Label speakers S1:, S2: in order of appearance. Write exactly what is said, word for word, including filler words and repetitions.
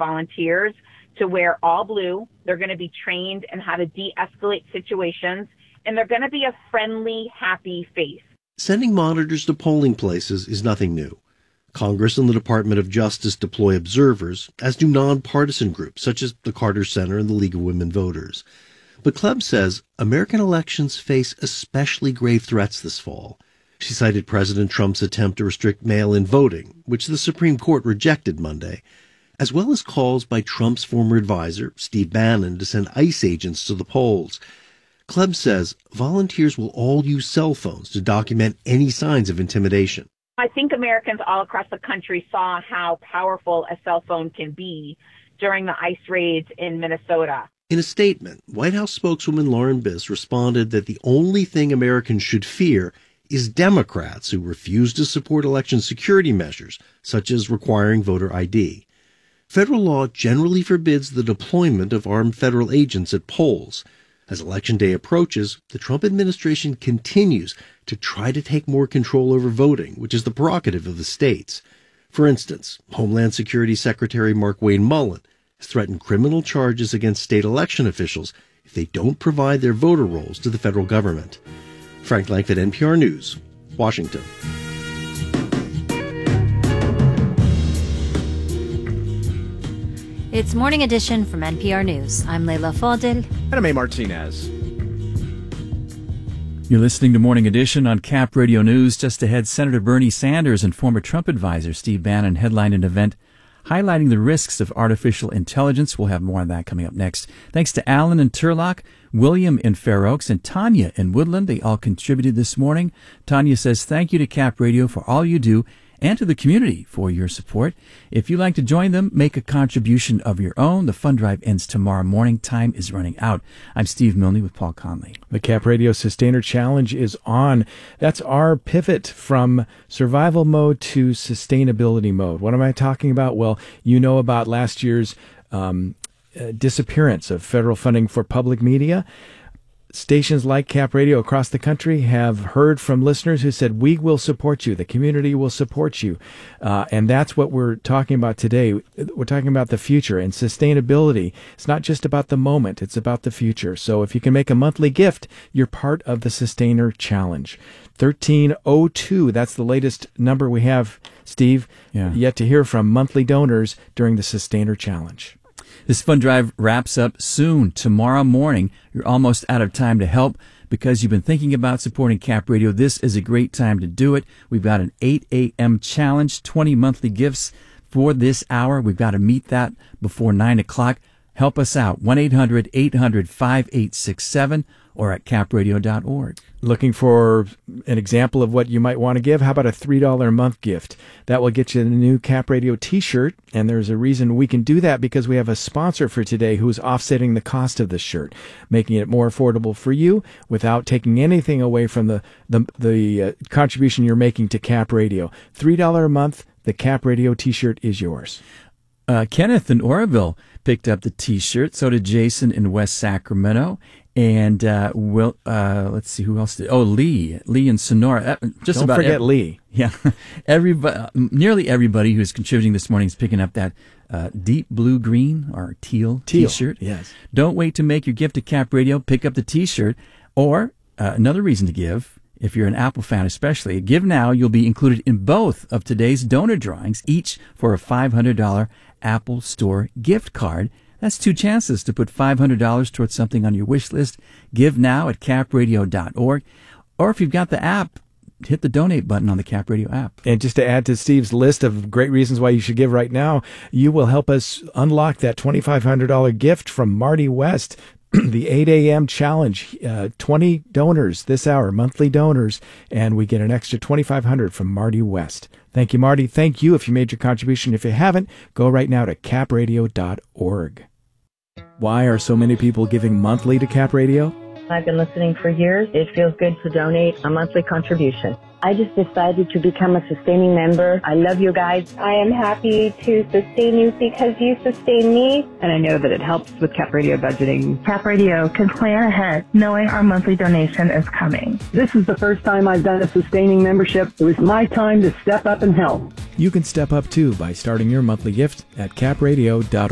S1: volunteers to wear all blue. They're going to be trained in how to de-escalate situations, and they're going to be a friendly, happy face.
S2: Sending monitors to polling places is nothing new. Congress and the Department of Justice deploy observers, as do nonpartisan groups such as the Carter Center and the League of Women Voters. But Klebb says American elections face especially grave threats this fall. She cited President Trump's attempt to restrict mail-in voting, which the Supreme Court rejected Monday, as well as calls by Trump's former advisor, Steve Bannon, to send ICE agents to the polls. Klebb says volunteers will all use cell phones to document any signs of intimidation.
S1: I think Americans all across the country saw how powerful a cell phone can be during the ICE raids in Minnesota.
S2: In a statement, White House spokeswoman Lauren Biss responded that the only thing Americans should fear is Democrats who refuse to support election security measures, such as requiring voter I D. Federal law generally forbids the deployment of armed federal agents at polls. As Election Day approaches, the Trump administration continues to try to take more control over voting, which is the prerogative of the states. For instance, Homeland Security Secretary Mark Wayne Mullen has threatened criminal charges against state election officials if they don't provide their voter rolls to the federal government. Frank Langford, N P R News, Washington.
S3: It's Morning Edition from N P R News. I'm Leila Fadel.
S4: And I'm A. Martinez.
S5: You're listening to Morning Edition on Cap Radio News. Just ahead, Senator Bernie Sanders and former Trump advisor Steve Bannon headlined an event highlighting the risks of artificial intelligence. We'll have more on that coming up next. Thanks to Alan in Turlock, William in Fair Oaks, and Tanya in Woodland. They all contributed this morning. Tanya says, thank you to Cap Radio for all you do and to the community for your support. If you'd like to join them, make a contribution of your own. The fund drive ends tomorrow morning. Time is running out. I'm Steve Milne with Paul Conley.
S6: The Cap Radio Sustainer Challenge is on. That's our pivot from survival mode to sustainability mode. What am I talking about? Well, you know about last year's um, uh, disappearance of federal funding for public media. Stations like Cap Radio across the country have heard from listeners who said, we will support you. The community will support you. Uh, and that's what we're talking about today. We're talking about the future and sustainability. It's not just about the moment. It's about the future. So if you can make a monthly gift, you're part of the Sustainer Challenge. thirteen oh two, that's the latest number we have, Steve,
S5: yeah.
S6: yet to hear from monthly donors during the Sustainer Challenge.
S5: This fund drive wraps up soon, tomorrow morning. You're almost out of time to help because you've been thinking about supporting Cap Radio. This is a great time to do it. We've got an eight a.m. challenge, twenty monthly gifts for this hour. We've got to meet that before nine o'clock. Help us out, one eight hundred eight hundred five eight six seven or at cap radio dot org.
S6: Looking for an example of what you might want to give? How about a three dollars a month gift? That will get you a new Cap Radio t-shirt, and there's a reason we can do that because we have a sponsor for today who's offsetting the cost of the shirt, making it more affordable for you without taking anything away from the, the, the uh, contribution you're making to Cap Radio. three dollars a month, the Cap Radio t-shirt is yours.
S5: Uh, Kenneth in Oroville picked up the t-shirt. So did Jason in West Sacramento. And, uh, Will, uh, let's see, who else did? Oh, Lee, Lee in Sonora. Uh, just
S6: Don't
S5: about
S6: forget
S5: every,
S6: Lee.
S5: Yeah. Everybody, uh, nearly everybody who's contributing this morning is picking up that, uh, deep blue green or teal,
S6: teal
S5: t-shirt.
S6: Yes.
S5: Don't wait to make your gift to Cap Radio. Pick up the t-shirt. Or, uh, another reason to give, if you're an Apple fan especially, give now. You'll be included in both of today's donor drawings, each for a five hundred dollars Apple Store gift card. That's two chances to put five hundred dollars towards something on your wish list. Give now at cap radio dot org. Or if you've got the app, hit the donate button on the Cap Radio app.
S6: And just to add to Steve's list of great reasons why you should give right now, you will help us unlock that twenty-five hundred dollars gift from Marty West. The eight a.m. challenge, uh, twenty donors this hour, monthly donors, and we get an extra twenty-five hundred dollars from Marty West. Thank you, Marty. Thank you if you made your contribution. If you haven't, go right now to cap radio dot org. Why are so many people giving monthly to Cap Radio?
S7: I've been listening for years. It feels good to donate a monthly contribution. I just decided to become a sustaining member. I love you guys.
S8: I am happy to sustain you because you sustain me.
S9: And I know that it helps with Cap Radio budgeting.
S10: Cap Radio can plan ahead, knowing our monthly donation is coming.
S11: This is the first time I've done a sustaining membership. It was my time to step up and help.
S6: You can step up too by starting your monthly gift at cap radio dot org.